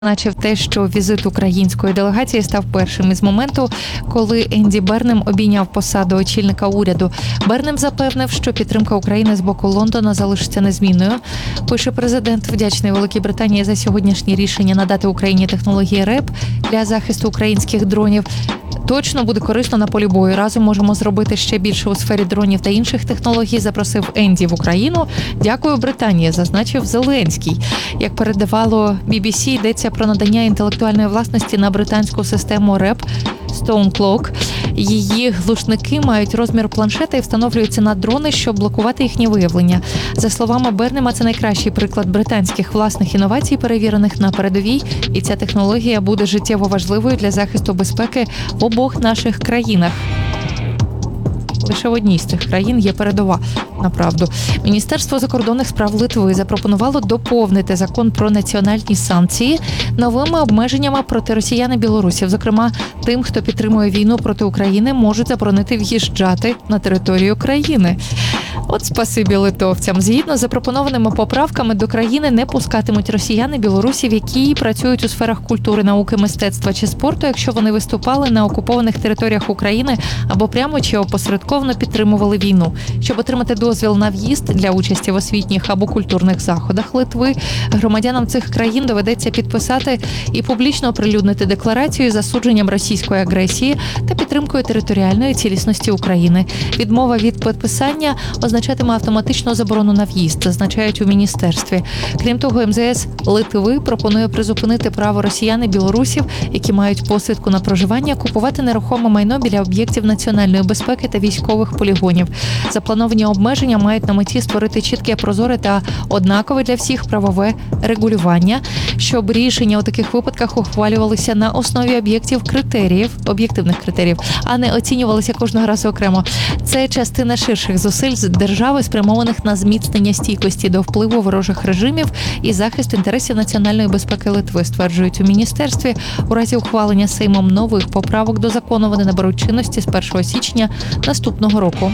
Зазначив те, що візит української делегації став першим із моменту, коли Енді Бернем обійняв посаду очільника уряду. Бернем запевнив, що підтримка України з боку Лондона залишиться незмінною. Пише президент, вдячний Великій Британії за сьогоднішнє рішення надати Україні технології РЕП для захисту українських дронів. Точно буде корисно на полі бою. Разом можемо зробити ще більше у сфері дронів та інших технологій, запросив Енді в Україну. Дякую, Британія, зазначив Зеленський. Як передавало BBC, йдеться про надання інтелектуальної власності на британську систему РЕП Stone Cloak. Її глушники мають розмір планшета і встановлюються на дрони, щоб блокувати їхнє виявлення. За словами Бернема, це найкращий приклад британських власних інновацій, перевірених на передовій, і ця технологія буде життєво важливою для захисту безпеки в обох наших країнах. Лише в одній з цих країн є передова, направду. Міністерство закордонних справ Литви запропонувало доповнити закон про національні санкції новими обмеженнями проти росіян і білорусів. Зокрема, тим, хто підтримує війну проти України, можуть заборонити в'їжджати на територію країни. От спасибі литовцям. Згідно з запропонованими поправками, до країни не пускатимуть росіян і білорусів, які працюють у сферах культури, науки, мистецтва чи спорту, якщо вони виступали на окупованих територіях України або прямо чи опосередковано підтримували війну. Щоб отримати дозвіл на в'їзд для участі в освітніх або культурних заходах Литви, громадянам цих країн доведеться підписати і публічно оприлюднити декларацію з засудженням російської агресії та підтримкою територіальної цілісності України. Відмова від підписання означатиме автоматичну заборону на в'їзд, зазначають у міністерстві. Крім того, МЗС Литви пропонує призупинити право росіян і білорусів, які мають посвідку на проживання, купувати нерухоме майно біля об'єктів національної безпеки та військових полігонів. Заплановані обмеження мають на меті створити чітке, прозоре та однакове для всіх правове регулювання, щоб рішення у таких випадках ухвалювалися на основі об'єктивних критеріїв, а не оцінювалися кожного разу окремо. Це частина ширших зусиль з держави, спрямованих на зміцнення стійкості до впливу ворожих режимів і захист інтересів національної безпеки Литви, стверджують у міністерстві. У разі ухвалення Сеймом нових поправок до закону вони наберуть чинності з 1 січня наступного року.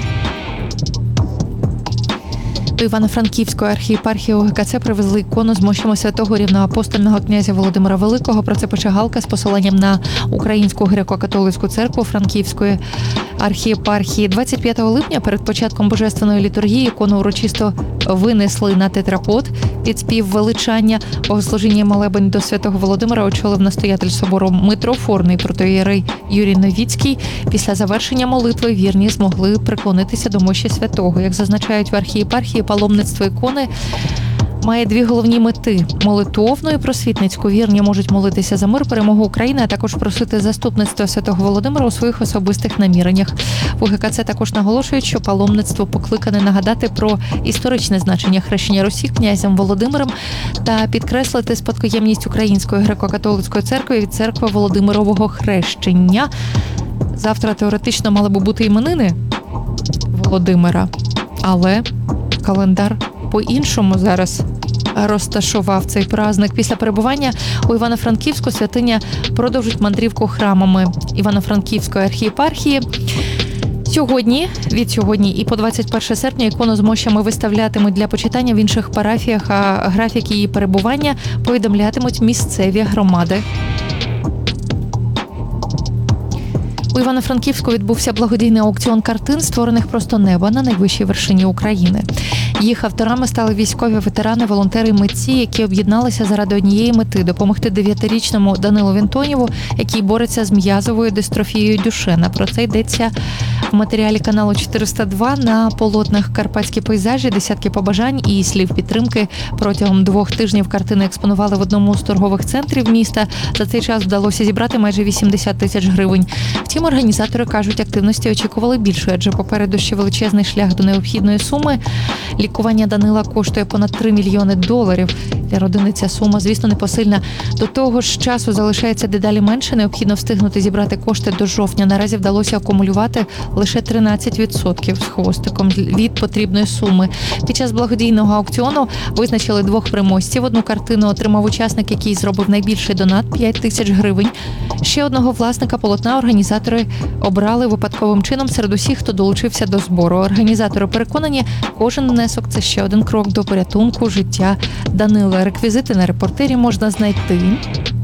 До Івано-Франківської архієпархії УГКЦ привезли ікону з мощами святого рівноапостольного князя Володимира Великого. Про це пише Галка з посиланням на Українську греко-католицьку церкву Франківської архієпархії. 25 липня перед початком божественної літургії ікону урочисто винесли на тетрапод під спів величання. Богослужіння молебень до святого Володимира очолив настоятель собору митрофорний протоієрей Юрій Новіцький. Після завершення молитви вірні змогли приклонитися до мощі святого. Як зазначають в архієпархії, паломництво ікони має дві головні мети – молитовну і просвітницьку. Вірні можуть молитися за мир, перемогу України, а також просити заступництва святого Володимира у своїх особистих наміреннях. В УГКЦ також наголошують, що паломництво покликане нагадати про історичне значення хрещення Русі князем Володимиром та підкреслити спадкоємність Української греко-католицької церкви від церкви Володимирового хрещення. Завтра теоретично мали би бути іменини Володимира, але календар по-іншому зараз розташував цей праздник. Після перебування у Івано-Франківську святиня продовжить мандрівку храмами Івано-Франківської архієпархії. Від сьогодні і по 21 серпня ікону з мощами виставлятимуть для почитання в інших парафіях, а графік її перебування повідомлятимуть місцеві громади. У Івано-Франківську відбувся благодійний аукціон картин, створених просто неба на найвищій вершині України. Їх авторами стали військові ветерани, волонтери і митці, які об'єдналися заради однієї мети – допомогти 9-річному Данилу Вінтонєву, який бореться з м'язовою дистрофією Дюшена. Про це йдеться в матеріалі каналу 402. На полотнах карпатські пейзажі, десятки побажань і слів підтримки. Протягом 2 тижнів картини експонували в одному з торгових центрів міста. За цей час вдалося зібрати майже 80 тисяч гривень. Втім, організатори кажуть, активності очікували більше, адже попереду ще величезний шлях до необхідної суми. Лікування Данила коштує понад $3 мільйони. Для родини ця сума, звісно, непосильна. До того ж, часу залишається дедалі менше. Необхідно встигнути зібрати кошти до жовтня. Наразі вдалося акумулювати лише 13% з хвостиком від потрібної суми. Під час благодійного аукціону визначили 2 переможців. Одну картину отримав учасник, який зробив найбільший донат – 5 тисяч гривень. Ще одного власника полотна організатори обрали випадковим чином серед усіх, хто долучився до збору. Організатори переконані, кожен внесок – це ще один крок до порятунку життя Данила. Реквізити на репортері можна знайти